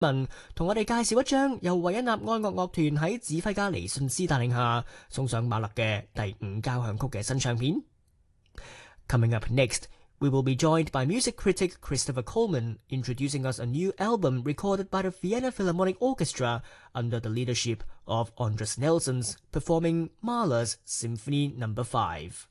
文同我哋介紹一張由維也納愛樂樂團喺指揮家尼遜斯帶領下送上馬勒嘅第五交響曲嘅新唱片。Coming up next, we will be joined by music critic Christopher Coleman, introducing us a new album recorded by the Vienna Philharmonic Orchestra under the leadership of Andras Nelsons, performing Mahler's Symphony No. 5.